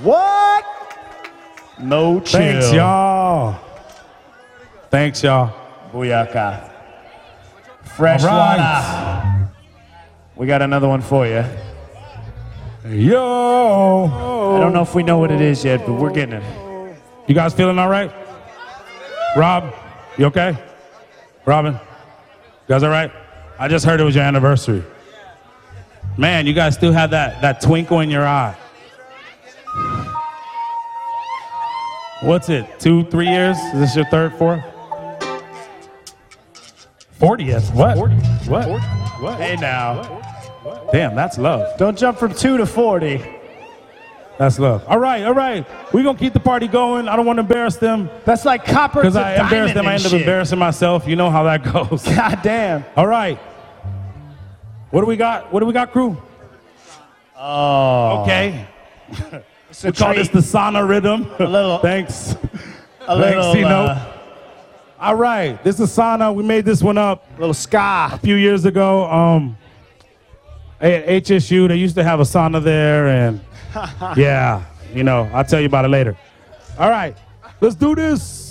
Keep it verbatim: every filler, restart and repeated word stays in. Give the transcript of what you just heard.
What? No chill. Thanks, y'all. Thanks, y'all. Booyaka. Fresh All right. water. We got another one for you. Yo. I don't know if we know what it is yet, but we're getting it. You guys feeling all right? Rob, you okay? Robin, you guys all right? I just heard it was your anniversary. Man, you guys still have that, that twinkle in your eye. What's it, two, three years? Is this your third, fourth? fortieth, what? forty. What? What? Hey now. Damn, that's love. Don't jump from two to forty. That's love. All right, all right. We're going to keep the party going. I don't want to embarrass them. That's like copper to Because I embarrass them, I end up shit. embarrassing myself. You know how that goes. God damn. All right. What do we got? What do we got, crew? Oh. Okay. It's We call this the sauna rhythm. A little. Thanks. A little. Thanks, Tino. Uh, All right. This is sauna. We made this one up little ska. a few years ago. Um, at H S U, they used to have a sauna there, and yeah, you know, I'll tell you about it later. All right. Let's do this.